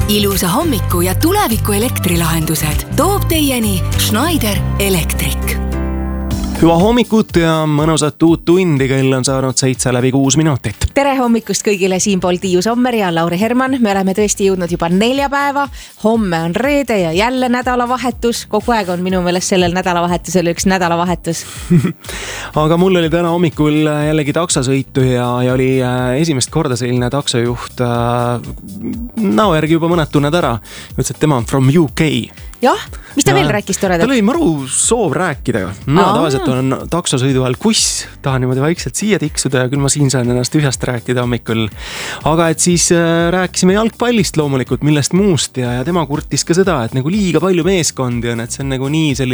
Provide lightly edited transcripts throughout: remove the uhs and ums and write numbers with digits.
Ilusa hommiku ja tuleviku elektrilahendused toob teieni Schneider Electric. Hüva hommikut ja mõnusat uut tundi, kell on saanud 7:06 minutit. Tere hommikust kõigile, siinpool Tiiu Sommer ja Lauri Herman. Me oleme tõesti jõudnud juba neljapäeva. Homme on reede ja jälle nädalavahetus. Kogu aeg on minu meelest sellel nädalavahetusel üks nädalavahetus. Aga mul oli täna hommikul jällegi taksosõitu ja oli esimest korda selline taksojuht näo järgi juba mõned tunned ära. Ütles, et tema on from UK. Jah, mis ta veel rääkis toredat? Tal oli maru soov rääkida. Tavaliselt on taksosõidu all kuss, tahan niimoodi vaikselt siia tiksuda ja küll ma siin saan ennast ühest rääkida hommikul. Aga et siis rääkisime jalgpallist loomulikult, millest muust ja tema kurtis ka seda, et nagu liiga palju meeskondi on, et see on nagu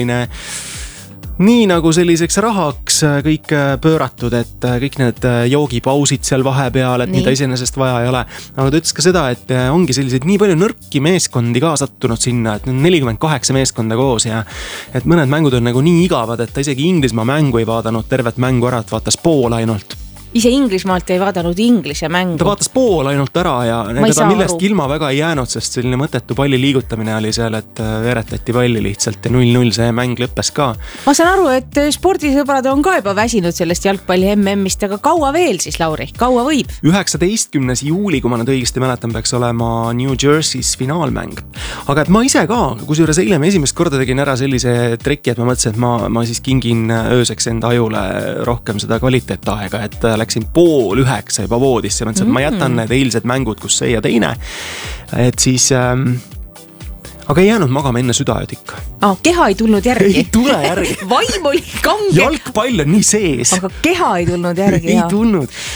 nii nagu selliseks rahaks kõik pööratud, et kõik need joogipausid seal vahepeal, et mida iseenesest vaja ei ole. Aga ta ütles ka seda, et ongi selliseid nii palju nõrki meeskondi ka sattunud sinna, et 48 meeskonda koos ja et mõned mängud on nagu nii igavad, et ta isegi Inglismaa mängu ei vaadanud tervet mängu ära, et vaatas pool ainult. Ise Inglismaalt ei vaadanud Inglise mängu. Ta vaatas pool ainult ära ja ta millestki ilma väga ei jäänud, sest selline mõttetu palli liigutamine oli seal, et veeretati palli lihtsalt ja 0-0 see mäng lõppes ka. Ma saan aru, et spordisõbrad on ka juba väsinud sellest jalgpalli MM-ist, aga kaua veel siis, Lauri? Kaua võib? 19. juuli, kui ma nüüd õigesti mäletan, peaks olema New Jersey's finaalmäng. Aga et ma ise ka, kusjuures eile me esimest korda tegin ära sellise treki, et ma mõtlesin, et ma siis kingin ööseks enda ajule rohkem seda kvaliteetaega, et läksin 8:30 juba voodisse. Mõtlesin, et ma jätan need eilsed mängud, kus see ja teine. Et siis... Aga ei jäänud magama enne südaööd ikka. Keha ei tulnud järgi. Ei tule järgi. Vaim oli kange. Jalgpall on nii sees. Aga keha ei tulnud järgi. Ei tulnud.